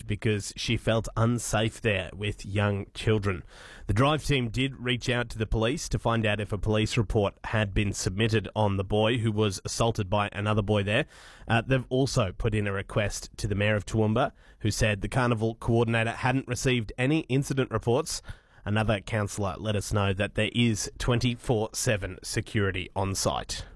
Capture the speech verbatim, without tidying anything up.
left because she felt unsafe there with young children. The drive team did reach out to the police to find out if a police report had been submitted on the boy who was assaulted by another boy there. Uh, they've also put in a request to the Mayor of Toowoomba, who said the carnival coordinator hadn't received any incident reports. Another councillor let us know that there is twenty-four seven security on site.